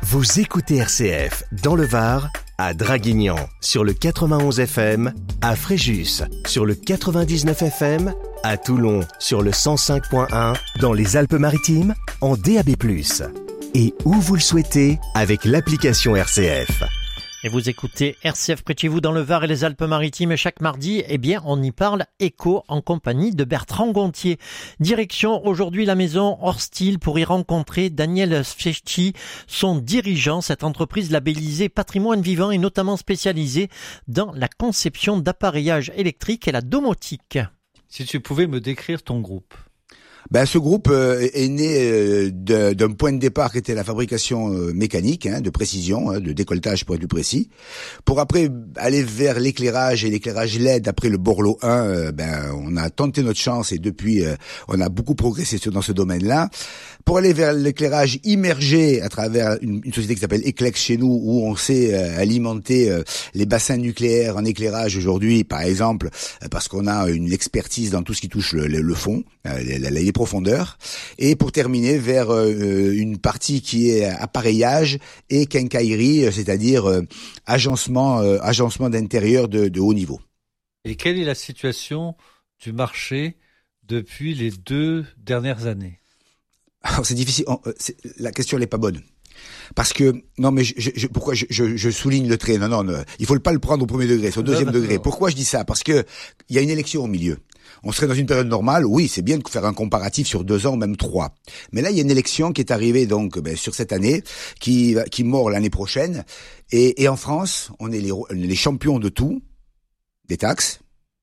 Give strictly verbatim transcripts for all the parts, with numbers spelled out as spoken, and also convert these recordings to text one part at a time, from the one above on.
Vous écoutez R C F dans le Var, à Draguignan sur le quatre-vingt-onze F M, à Fréjus sur le quatre-vingt-dix-neuf F M, à Toulon sur le cent cinq virgule un, dans les Alpes-Maritimes en D A B plus, et où vous le souhaitez avec l'application R C F. Et vous écoutez R C F près de chez vous dans le Var et les Alpes-Maritimes. Et chaque mardi, eh bien, on y parle éco en compagnie de Bertrand Gontier. Direction aujourd'hui la maison Horstil pour y rencontrer Daniel Sfecci, son dirigeant. Cette entreprise labellisée Patrimoine Vivant est notamment spécialisée dans la conception d'appareillages électriques et la domotique. Si tu pouvais me décrire ton groupe. Ben, ce groupe euh, est né euh, de, d'un point de départ qui était la fabrication euh, mécanique, hein, de précision, hein, de décolletage pour être plus précis, pour après aller vers l'éclairage et l'éclairage L E D après le Borloo un. Euh, ben, on a tenté notre chance et depuis euh, on a beaucoup progressé dans ce domaine-là. Pour aller vers l'éclairage immergé à travers une, une société qui s'appelle Eclex chez nous, où on sait euh, alimenter euh, les bassins nucléaires en éclairage aujourd'hui, par exemple, euh, parce qu'on a une expertise dans tout ce qui touche le, le, le fond, euh, les, les profondeurs. Et pour terminer vers euh, une partie qui est appareillage et quincaillerie, c'est-à-dire euh, agencement, euh, agencement d'intérieur de, de haut niveau. Et quelle est la situation du marché depuis les deux dernières années ? Alors c'est difficile, c'est, la question n'est pas bonne. Parce que, non mais je, je, pourquoi je, je, je souligne le trait ? Non, non, non, il faut pas le prendre au premier degré, c'est au deuxième degré. Pourquoi je dis ça ? Parce que il y a une élection au milieu. On serait dans une période normale, oui, c'est bien de faire un comparatif sur deux ans ou même trois. Mais là, il y a une élection qui est arrivée donc ben, sur cette année, qui qui mord l'année prochaine. Et, et en France, on est les, les champions de tout, des taxes,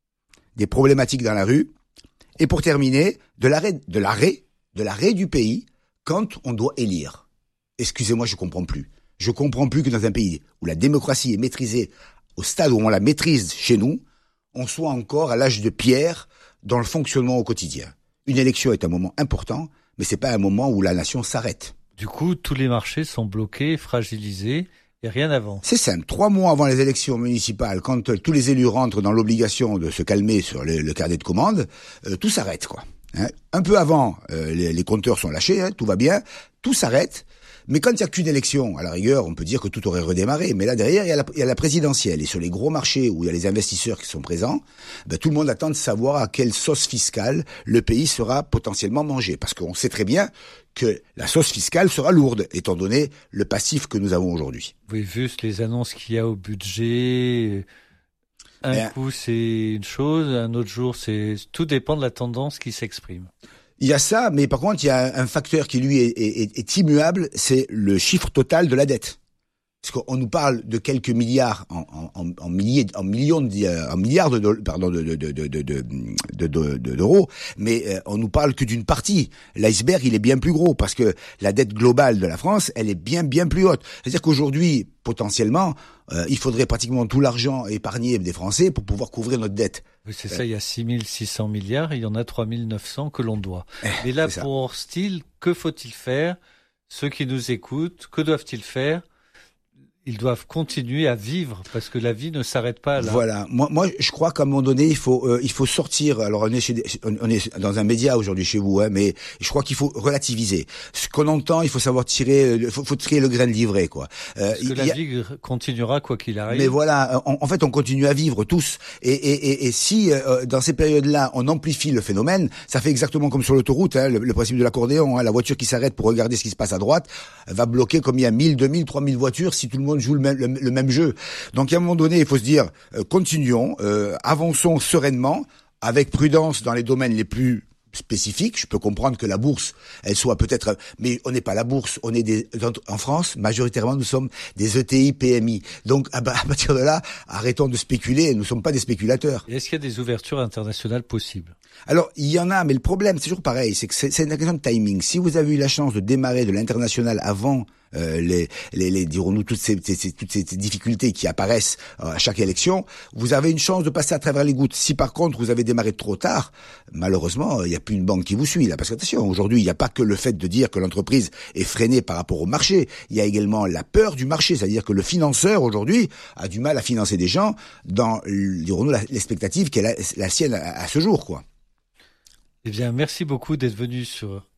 des problématiques dans la rue, et pour terminer, de l'arrêt, de l'arrêt, de l'arrêt du pays quand on doit élire. Excusez-moi, je comprends plus. Je comprends plus que dans un pays où la démocratie est maîtrisée au stade où on la maîtrise chez nous, on soit encore à l'âge de pierre dans le fonctionnement au quotidien. Une élection est un moment important, mais c'est pas un moment où la nation s'arrête. Du coup, tous les marchés sont bloqués, fragilisés, et rien n'avance. C'est simple. Trois mois avant les élections municipales, quand euh, tous les élus rentrent dans l'obligation de se calmer sur le, le carnet de commandes, euh, tout s'arrête, quoi. Hein, un peu avant, euh, les, les compteurs sont lâchés, hein, tout va bien, tout s'arrête. Mais quand il n'y a qu'une élection, à la rigueur, on peut dire que tout aurait redémarré. Mais là, derrière, il y a la, il y a la présidentielle. Et sur les gros marchés où il y a les investisseurs qui sont présents, ben, tout le monde attend de savoir à quelle sauce fiscale le pays sera potentiellement mangé. Parce qu'on sait très bien que la sauce fiscale sera lourde, étant donné le passif que nous avons aujourd'hui. Vous avez vu les annonces qu'il y a au budget. Un ben, coup, c'est une chose, un autre jour, c'est tout dépend de la tendance qui s'exprime. Il y a ça, mais par contre, il y a un facteur qui, lui, est, est, est immuable, c'est le chiffre total de la dette. Parce qu'on nous parle de quelques milliards en, en, en milliers, en millions, de, en milliards de, dollars, pardon, de, de, de, de, de, de, de, de, d'euros, mais euh, on nous parle que d'une partie. L'iceberg, il est bien plus gros, parce que la dette globale de la France, elle est bien, bien plus haute. C'est-à-dire qu'aujourd'hui, potentiellement, euh, il faudrait pratiquement tout l'argent épargné des Français pour pouvoir couvrir notre dette. Oui, c'est euh, ça, il y a six mille six cents milliards, il y en a trois mille neuf cents que l'on doit. Eh, mais là, pour Horstil, que faut-il faire ? Ceux qui nous écoutent, que doivent-ils faire ? Ils doivent continuer à vivre parce que la vie ne s'arrête pas là. Voilà. Moi, moi, je crois qu'à un moment donné, il faut, euh, il faut sortir. Alors, on est, chez, on est dans un média aujourd'hui chez vous, hein, mais je crois qu'il faut relativiser. Ce qu'on entend, il faut savoir tirer, il faut, faut tirer le grain de livret, quoi. Euh, parce que la a... vie continuera quoi qu'il arrive. Mais voilà, en, en fait, on continue à vivre tous. Et, et, et, et si euh, dans ces périodes-là, on amplifie le phénomène, ça fait exactement comme sur l'autoroute, hein, le, le principe de l'accordéon. Hein, la voiture qui s'arrête pour regarder ce qui se passe à droite va bloquer comme il y a mille, deux mille, trois mille voitures si tout le monde joue le même, le, le même jeu. Donc à un moment donné, il faut se dire, euh, continuons, euh, avançons sereinement, avec prudence dans les domaines les plus spécifiques. Je peux comprendre que la bourse, elle soit peut-être, mais on n'est pas la bourse, on est des, en France, majoritairement, nous sommes des E T I, P M I. Donc à, à partir de là, arrêtons de spéculer, nous ne sommes pas des spéculateurs. Et est-ce qu'il y a des ouvertures internationales possibles ? Alors, il y en a, mais le problème, c'est toujours pareil, c'est que c'est, c'est une question de timing. Si vous avez eu la chance de démarrer de l'international avant euh, les, les, les, dirons-nous, toutes ces, ces, toutes ces difficultés qui apparaissent euh, à chaque élection, vous avez une chance de passer à travers les gouttes. Si par contre, vous avez démarré trop tard, malheureusement, il n'y a plus une banque qui vous suit, là. Parce que attention, aujourd'hui, il n'y a pas que le fait de dire que l'entreprise est freinée par rapport au marché. Il y a également la peur du marché. C'est-à-dire que le financeur, aujourd'hui, a du mal à financer des gens dans, dirons-nous, l'expectative qui est la, la sienne à, à ce jour, quoi. Eh bien, merci beaucoup d'être venu sur